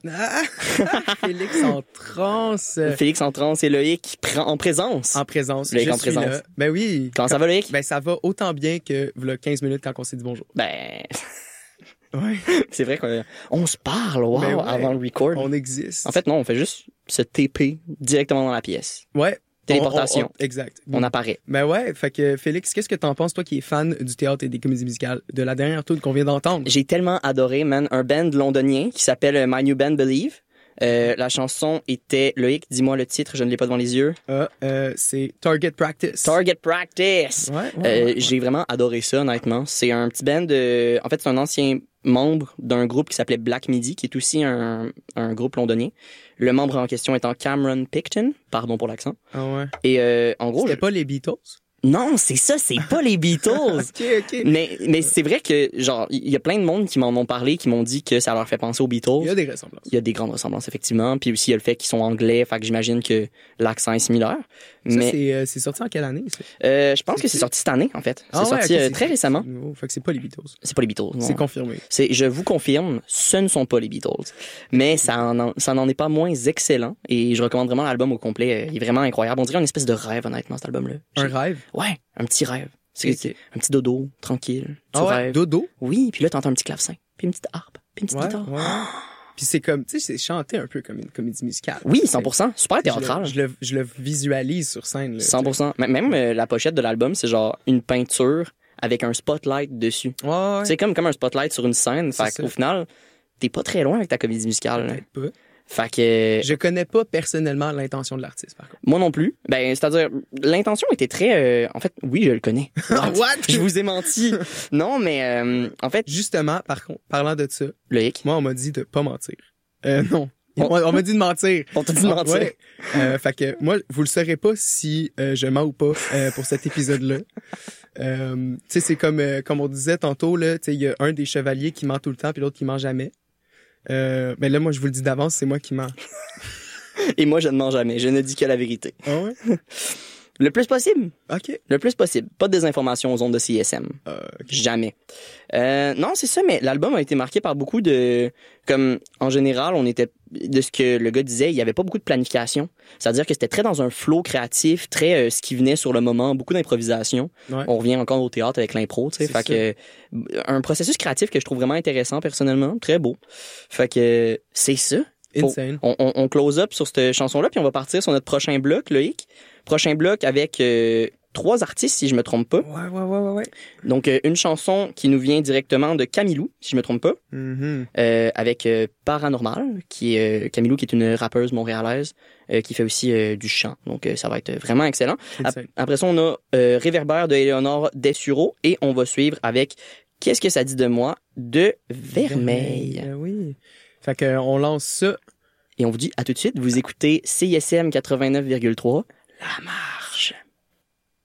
Ah! Félix en transe. Félix en transe et Loïc en présence. En présence. Loïc je en suis présence. là. Ben oui. Comment ça va, Loïc? Ben ça va autant bien que v'là 15 minutes quand on s'est dit bonjour. Ben, Ouais. c'est vrai qu'on se parle, wow, Ben ouais. avant le record. On existe. En fait, non, on fait juste se TP directement dans la pièce. Ouais. Téléportation. Exact. On apparaît. Ben ouais, fait que Félix, qu'est-ce que t'en penses, toi qui es fan du théâtre et des comédies musicales, de la dernière tune qu'on vient d'entendre? J'ai tellement adoré, man, un band londonien qui s'appelle My New Band Believe. La chanson était, Loïc, dis-moi le titre, je ne l'ai pas devant les yeux. C'est Target Practice. Target Practice. Ouais. J'ai vraiment adoré ça, honnêtement. C'est un petit band en fait, c'est un ancien membre d'un groupe qui s'appelait Black Midi, qui est aussi un groupe londonien. Le membre en question étant Cameron Picton, pardon pour l'accent. Ah ouais. Et en gros, C'était pas les Beatles? non, c'est ça, c'est pas les Beatles. OK. Mais c'est vrai que genre il y a plein de monde qui m'en ont parlé, qui m'ont dit que ça leur fait penser aux Beatles. Il y a des ressemblances. Il y a des grandes ressemblances effectivement, puis aussi il y a le fait qu'ils sont anglais, fait que j'imagine que l'accent est similaire. Ça, Mais c'est sorti en quelle année, ça? je pense que c'est sorti cette année en fait. C'est sorti ok, très récemment. nouveau. Fait que c'est pas les Beatles. C'est pas les Beatles. Non. C'est confirmé. Je vous confirme, ce ne sont pas les Beatles. Mais ça n'en est pas moins excellent. Et je recommande vraiment l'album au complet. Il est vraiment incroyable. On dirait une espèce de rêve, honnêtement, cet album-là. Un rêve? Ouais, un petit rêve. C'est Ok. un petit dodo, tranquille. Tu Ah ouais, rêves. dodo? Oui, puis là, t'entends un petit clavecin, puis une petite harpe, puis une petite guitare. Ouais. Puis c'est comme, tu sais, c'est chanté un peu comme une comédie musicale. Oui, 100%. Super théâtral. Je le visualise sur scène. Là, 100%. Même la pochette de l'album, c'est genre une peinture avec un spotlight dessus. Ouais. C'est comme un spotlight sur une scène. C'est Fait ça. qu'au final, t'es pas très loin avec ta comédie musicale. Là. Peut-être pas. Fait que Je connais pas personnellement l'intention de l'artiste, par contre. moi non plus. Ben, c'est-à-dire, l'intention était très... en fait, oui, je le connais. What? Je vous ai menti. Non, mais en fait, Justement, par contre, parlant de ça, Loïc, moi, on m'a dit de pas mentir. Non. On m'a dit de mentir. on t'a dit de mentir. Ouais. Fait que moi, vous le saurez pas si je mens ou pas pour cet épisode-là. Tu sais, c'est comme on disait tantôt, là, tu sais, il y a un des chevaliers qui ment tout le temps puis l'autre qui ment jamais. Mais là, moi, je vous le dis d'avance, c'est moi qui mens. Et moi, je ne mens jamais. Je ne dis que la vérité. Ah ouais? Le plus possible. OK. Le plus possible. Pas de désinformation aux ondes de CSM. OK. Jamais. Non, c'est ça, mais l'album a été marqué par beaucoup de... Comme, en général, on était... De ce que le gars disait, il y avait pas beaucoup de planification. C'est-à-dire que c'était très dans un flow créatif, très ce qui venait sur le moment, beaucoup d'improvisation. Ouais. On revient encore au théâtre avec l'impro, tu sais. C'est Fait que... Un processus créatif que je trouve vraiment intéressant, personnellement. Très beau. Fait que... C'est ça. Insane. On close up sur cette chanson-là, puis on va partir sur notre prochain bloc, Loïc. Prochain bloc avec 3 artistes, si je me trompe pas. Ouais. Donc, une chanson qui nous vient directement de Camilou, si je me trompe pas, Mm-hmm. avec Paranormal, qui est Camilou, qui est une rappeuse montréalaise, qui fait aussi du chant. Donc, ça va être vraiment excellent. Insane. Après ça, on a Réverbère de Éléonore Dessureau, et on va suivre avec Qu'est-ce que ça dit de moi de Vermeil. Oui. Fait que on lance ça. Et on vous dit à tout de suite. Vous écoutez CISM 89,3, La Marche.